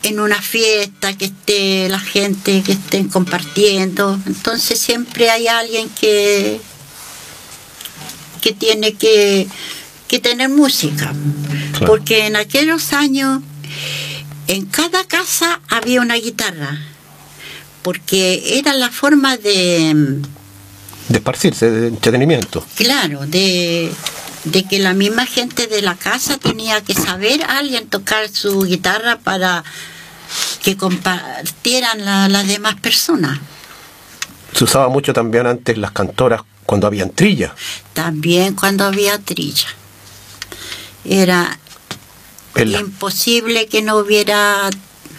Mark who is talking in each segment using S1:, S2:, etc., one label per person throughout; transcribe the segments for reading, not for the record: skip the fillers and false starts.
S1: en una fiesta, que esté la gente, que estén compartiendo. Entonces siempre hay alguien que tiene que tener música.
S2: Claro.
S1: Porque en aquellos años en cada casa había una guitarra, porque era la forma de
S2: esparcirse, de entretenimiento.
S1: Claro, de que la misma gente de la casa tenía que saber alguien tocar su guitarra para que compartieran las demás personas.
S2: Se usaba mucho también antes las cantoras cuando habían trilla.
S1: También cuando había trilla. Era imposible que no hubieran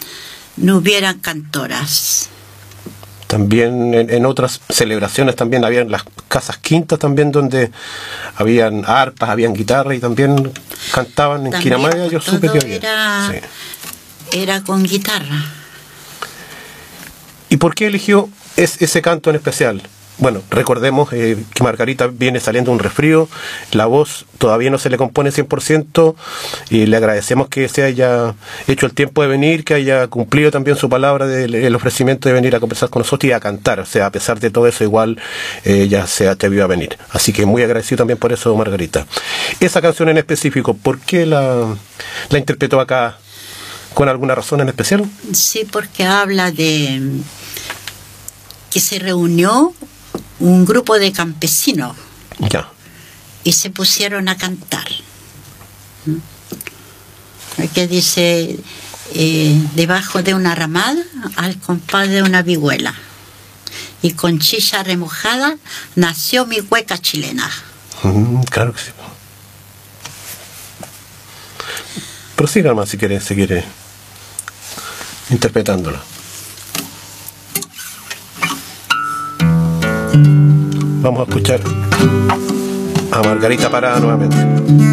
S1: cantoras.
S2: También en otras celebraciones también habían las casas quintas también, donde habían arpas, habían guitarras y también cantaban en Quiramaya. Yo supe que había.
S1: Era con guitarra.
S2: ¿Y por qué eligió ese canto en especial? Bueno, recordemos que Margarita viene saliendo un resfrío, la voz todavía no se le compone 100%, y le agradecemos que se haya hecho el tiempo de venir, que haya cumplido también su palabra del ofrecimiento de venir a conversar con nosotros y a cantar. O sea, a pesar de todo eso, igual ella se atrevió a venir. Así que muy agradecido también por eso, Margarita. Esa canción en específico, ¿por qué la interpretó acá? ¿Con alguna razón en especial?
S1: Sí, porque habla de que se reunió un grupo de campesinos.
S2: Ya.
S1: Y se pusieron a cantar. Que dice, debajo de una ramada, al compás de una vihuela, y con chicha remojada nació mi hueca chilena.
S2: Claro que sí. Prosiga más si quiere interpretándola. Vamos a escuchar a Margarita Parada nuevamente.